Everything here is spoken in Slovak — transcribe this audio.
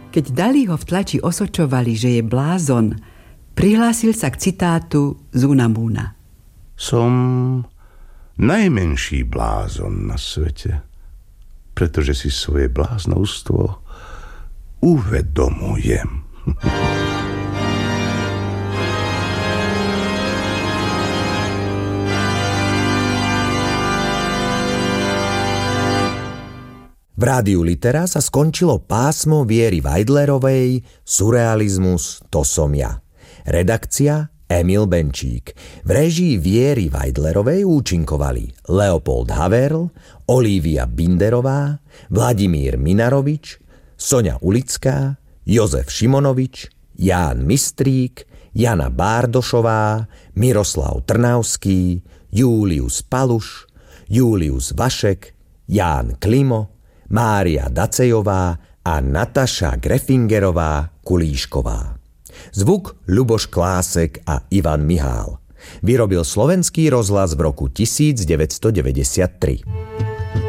Keď Dalí ho v tlači osočovali, že je blázon, prihlásil sa k citátu z Unamunua. Som najmenší blázon na svete, pretože si svoje bláznovstvo uvedomujem. V Rádiu Litera sa skončilo pásmo Viery Vajdlerovej Surrealizmus, to som ja. Redakcia Emil Benčík. V réžii Viery Vajdlerovej účinkovali Leopold Haverl, Olivia Binderová, Vladimír Minarovič, Soňa Ulická, Jozef Šimonovič, Ján Mistrík, Jana Bárdošová, Miroslav Trnavský, Július Paluš, Július Vašek, Ján Klimo, Mária Dacejová a Nataša Grefingerová Kulíšková. Zvuk Ľuboš Klásek a Ivan Mihál. Vyrobil Slovenský rozhlas v roku 1993.